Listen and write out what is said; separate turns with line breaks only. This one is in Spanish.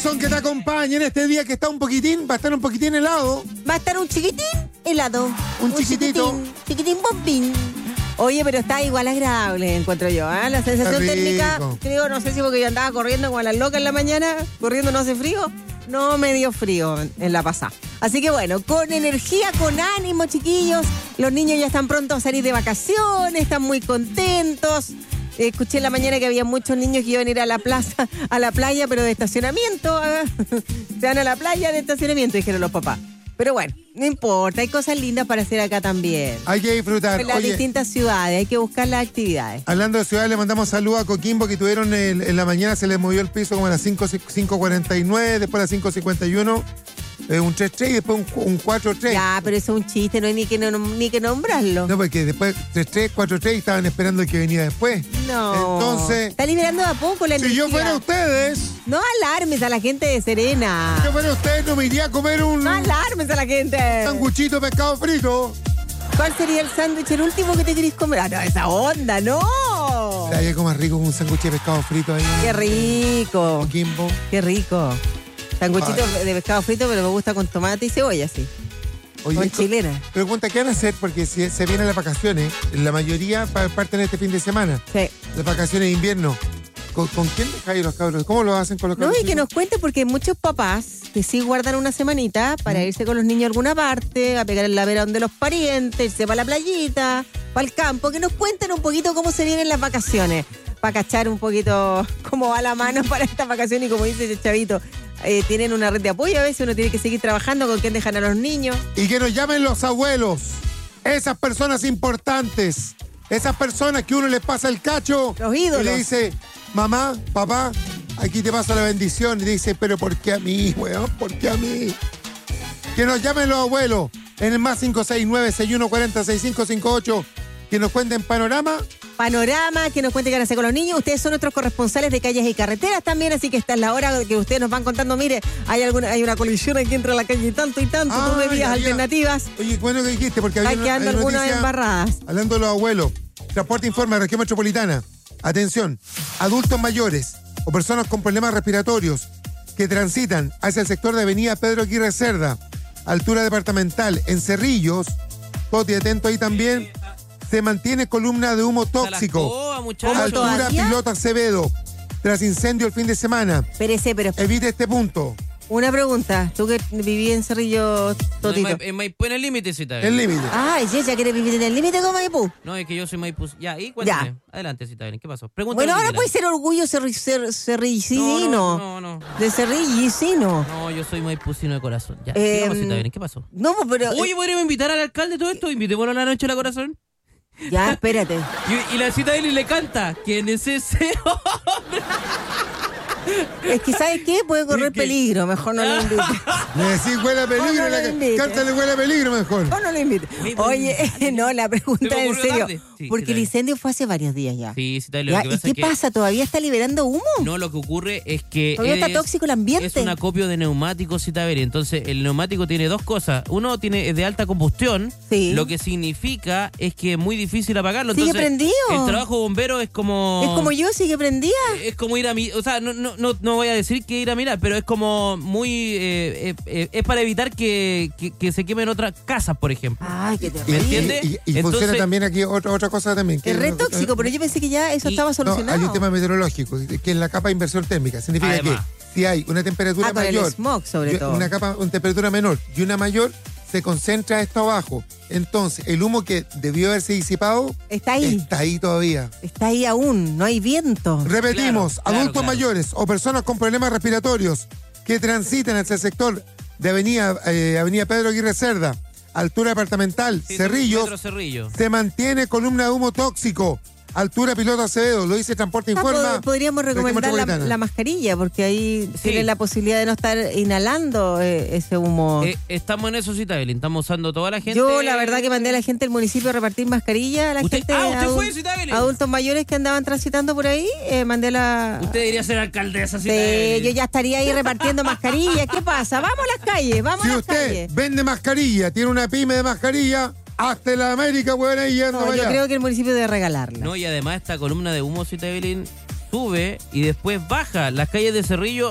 Son que te acompañen este día que está va a estar un poquitín helado.
Va a estar un chiquitín helado.
Un chiquitito.
Chiquitín bombín. Oye, pero está igual agradable, encuentro yo, ¿eh? La sensación térmica, creo, no sé si porque yo andaba corriendo como a las locas en la mañana, corriendo no hace frío, no me dio frío en la pasada. Así que bueno, con energía, con ánimo, chiquillos, los niños ya están prontos a salir de vacaciones, están muy contentos. Escuché en la mañana que había muchos niños que iban a ir a la plaza, a la playa, pero de estacionamiento. Se van a la playa de estacionamiento, dijeron los papás. Pero bueno, no importa, hay cosas lindas para hacer acá también.
Hay que disfrutar.
En las distintas ciudades, hay que buscar las actividades.
Hablando de ciudades, le mandamos saludos a Coquimbo, que tuvieron en la mañana, se les movió el piso como a las 5:49, después a las 5:51, un 3-3 y después un 4-3.
Ya, pero eso es un chiste, no hay ni que nombrarlo.
No, porque después 3-3, 4-3 y estaban esperando el que venía después.
No.
Entonces,
está liberando de a poco la energía.
si yo fuera ustedes...
No alarmes a la gente de Serena.
Si yo fuera ustedes, no me iría a comer un...
No alarmes a la gente.
sanguchito de pescado frito.
¿Cuál sería el sándwich, el último que te querés comer? Ah, no, esa onda, no.
Hay algo más rico que un sándwich de pescado frito ahí.
Qué rico.
Coquimbo.
Qué rico. Sanguchito de pescado frito, pero me gusta con tomate y cebolla, sí.
Oye,
con chilena.
Pregunta, ¿qué van a hacer? Porque si se vienen las vacaciones, la mayoría parten este fin de semana.
Sí.
Las vacaciones de invierno. ¿Con quién dejáis los cabros? ¿Cómo lo hacen con los cabros?
No, y que nos cuente, porque hay muchos papás que sí guardan una semanita para irse con los niños a alguna parte, a pegar en la vera donde los parientes, irse para la playita, para el campo, que nos cuenten un poquito cómo se vienen las vacaciones, para cachar un poquito cómo va la mano para estas vacaciones. Y como dice ese chavito, tienen una red de apoyo, a veces uno tiene que seguir trabajando, con quién dejan a los niños.
Y que nos llamen los abuelos, esas personas importantes, esas personas que uno les pasa el cacho,
los ídolos,
y le dice: mamá, papá, aquí te paso la bendición. Y dice: pero ¿por qué a mí, weón? ¿Por qué a mí? Que nos llamen los abuelos en el más 569-6140-6558, que nos cuenten panorama,
que nos cuente qué van a hacer con los niños. Ustedes son nuestros corresponsales de calles y carreteras también, así que esta es la hora que ustedes nos van contando. Mire, hay una colisión aquí entre la calle y tanto, tú de vías alternativas.
Oye, bueno que dijiste, porque
hay quedando algunas embarradas.
Hablando de los abuelos, Transporte informa, región metropolitana. Atención, adultos mayores o personas con problemas respiratorios que transitan hacia el sector de avenida Pedro Aguirre Cerda, altura departamental, en Cerrillos, Toti, atento ahí también, se mantiene columna de humo tóxico, altura Pilota Acevedo, tras incendio el fin de semana.
Espérese, pero...
Evite este punto.
Una pregunta, tú que viví en Cerrillo, Totito.
No, en Maipú, en el límite, Cita.
El límite.
Ah, ¿y ella quiere vivir en el límite con Maipú?
No, es que yo soy Maipú. Ya, y cuéntame.
Ya.
Adelante, Cita. ¿Qué pasó? Pregunta.
Bueno, ahora puede ser orgullo cerrillicino.
No.
De cerrillicino.
No, yo soy maipucino de corazón. Ya, sigamos, Cita. ¿Qué pasó?
No, pero...
Oye, ¿podríamos invitar al alcalde todo esto? Invitémoslo a la noche a la corazón.
Ya, espérate.
Y la Cita le canta. ¿Quién es ese hombre?
Es que, ¿sabes qué? Puede correr peligro, mejor no lo invites.
Le decís huele a peligro, cántale huele a peligro mejor.
No lo invites. Oye, no, la pregunta es en serio.
Sí,
porque el incendio fue hace varios días ya.
Sí, Cita.
¿Y qué pasa? ¿Todavía está liberando humo?
No, lo que ocurre es que...
Todavía está tóxico el ambiente.
Es un acopio de neumáticos, Cita. Entonces, el neumático tiene dos cosas. Uno es de alta combustión,
sí.
Lo que significa es que es muy difícil apagarlo.
Sigue
Entonces,
prendido.
El trabajo bombero es como...
Es como yo, sigue prendida.
Es como ir a mirar, o sea, no voy a decir que ir a mirar, pero es como muy... es para evitar que se quemen otras casas, por ejemplo.
Ay, qué
¿Me
terrible.
entiendes?
Y funciona también aquí otra cosa también.
Es re tóxico, pero yo pensé que ya eso estaba solucionado.
No, hay un tema meteorológico, que es la capa de inversión térmica. Significa
Además.
que si hay una temperatura
con
mayor,
el smog sobre todo.
una temperatura menor y una mayor, se concentra esto abajo. Entonces, el humo que debió haberse disipado
está ahí
todavía.
Está ahí aún, no hay viento.
Repetimos, adultos mayores o personas con problemas respiratorios que transitan hacia el sector de avenida Pedro Aguirre Cerda, altura departamental,
Sí,
Cerrillos,
Cerrillo.
se mantiene columna de humo tóxico, altura Pilota Acevedo, lo dice Transporte Informa.
Podríamos recomendar la mascarilla, porque ahí tienen la posibilidad de no estar inhalando ese humo.
Estamos en eso, Cita Evelyn. Estamos usando toda la gente.
Yo, la verdad, que mandé a la gente del municipio a repartir mascarilla a la gente.
¿Usted fue, Cita Evelyn?
Adultos mayores que andaban transitando por ahí, mandé la...
Usted debería ser alcaldesa, Cita
Sí,
Evelyn.
yo ya estaría ahí repartiendo mascarilla. ¿Qué pasa? Vamos a las calles, vamos a las calles.
Si usted vende mascarilla, tiene una pyme de mascarilla, hasta la América, weón, ahí yendo
No, yo
allá.
creo que el municipio debe regalarla.
No, y además esta columna de humo, Cita Evelyn, sube y después baja las calles de Cerrillo